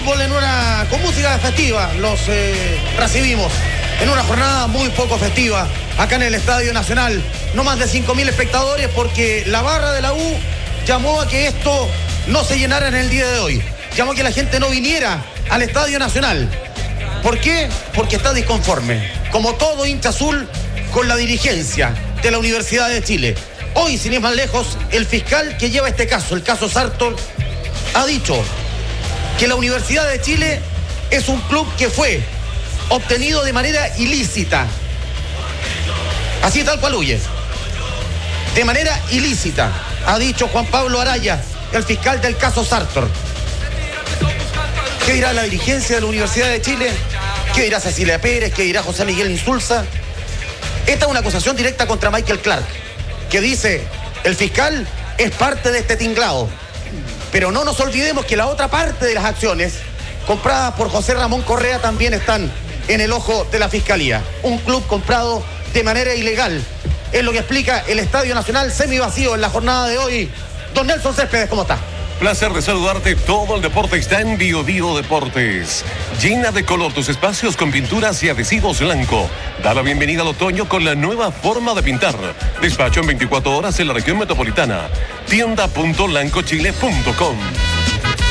fútbol con música festiva. Los recibimos en una jornada muy poco festiva acá en el Estadio Nacional. No más de 5.000 espectadores porque la barra de la U llamó a que esto no se llenara en el día de hoy. Llamó a que la gente no viniera al Estadio Nacional. ¿Por qué? Porque está disconforme, como todo hincha azul, con la dirigencia de la Universidad de Chile. Hoy, sin ir más lejos, el fiscal que lleva este caso, el caso Sartor, ha dicho que la Universidad de Chile es un club que fue obtenido de manera ilícita. Así tal cual huye. De manera ilícita, ha dicho Juan Pablo Araya, el fiscal del caso Sartor. ¿Qué dirá la dirigencia de la Universidad de Chile? ¿Qué dirá Cecilia Pérez? ¿Qué dirá José Miguel Insulza? Esta es una acusación directa contra Michael Clark, que dice, el fiscal es parte de este tinglado. Pero no nos olvidemos que la otra parte de las acciones, compradas por José Ramón Correa, también están en el ojo de la Fiscalía. Un club comprado de manera ilegal. Es lo que explica el Estadio Nacional semivacío en la jornada de hoy. Don Nelson Céspedes, ¿cómo está? Placer de saludarte. Todo el deporte está en Bio Deportes. Llena de color tus espacios con pinturas y adhesivos blanco. Da la bienvenida al otoño con la nueva forma de pintar. Despacho en 24 horas en la región metropolitana. Tienda.lancochile.com.